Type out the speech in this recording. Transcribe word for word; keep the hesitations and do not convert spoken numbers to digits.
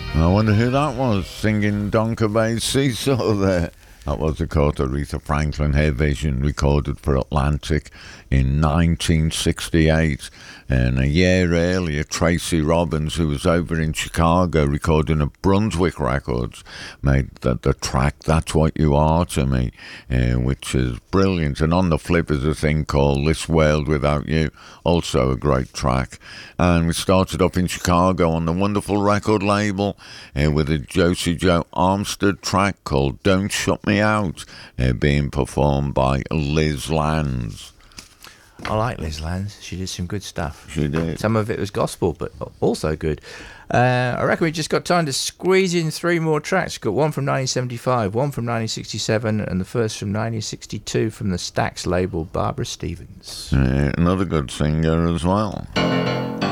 I wonder who that was singing Donker Bay Seesaw there. That was, of course, Aretha Franklin, her version recorded for Atlantic in nineteen sixty-eight. And a year earlier, Tracy Robbins, who was over in Chicago recording at Brunswick Records, made the, the track That's What You Are to Me, uh, which is brilliant. And on the flip is a thing called This World Without You, also a great track. And we started off in Chicago on the wonderful record label uh, with a Josie Joe Armstead track called Don't Shut Me Out, uh, being performed by Liz Lanz. I like Liz Lanz. She did some good stuff. She did. Some of it was gospel, but also good. Uh, I reckon we just got time to squeeze in three more tracks. We've got one from nineteen seventy-five, one from nineteen sixty-seven, and the first from nineteen sixty-two from the Stax label, Barbara Stevens. Uh, another good singer as well.